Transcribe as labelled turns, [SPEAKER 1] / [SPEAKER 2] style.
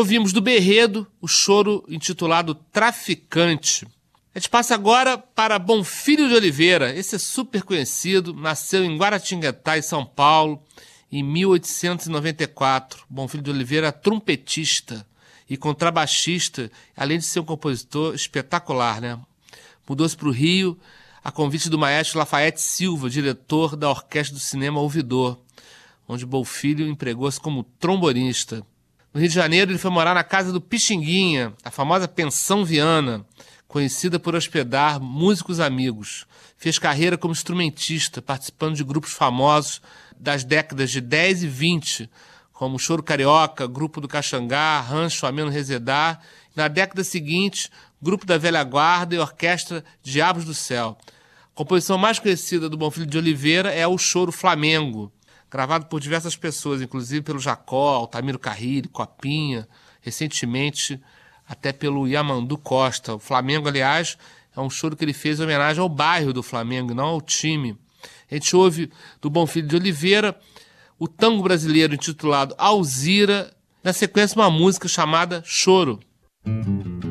[SPEAKER 1] Ouvimos do Berredo o choro intitulado Traficante. A gente passa agora para Bonfilho de Oliveira. Esse é super conhecido, nasceu em Guaratinguetá, em São Paulo, em 1894. Bonfilho de Oliveira é trompetista e contrabaixista, além de ser um compositor espetacular, né? Mudou-se para o Rio a convite do maestro Lafayette Silva, diretor da Orquestra do Cinema Ouvidor, onde Bonfilho empregou-se como trombonista. No Rio de Janeiro, ele foi morar na casa do Pixinguinha, a famosa Pensão Viana, conhecida por hospedar músicos amigos. Fez carreira como instrumentista, participando de grupos famosos das décadas de 10 e 20, como Choro Carioca, Grupo do Caxangá, Rancho Ameno Rezedar. Na década seguinte, Grupo da Velha Guarda e Orquestra Diabos do Céu. A composição mais conhecida do Bonfilho de Oliveira é o Choro Flamengo, gravado por diversas pessoas, inclusive pelo Jacó, Altamiro Carrilho, Copinha, recentemente até pelo Yamandu Costa. O Flamengo, aliás, é um choro que ele fez em homenagem ao bairro do Flamengo, não ao time. A gente ouve do Bonfilho de Oliveira o tango brasileiro intitulado Alzira, na sequência uma música chamada Choro.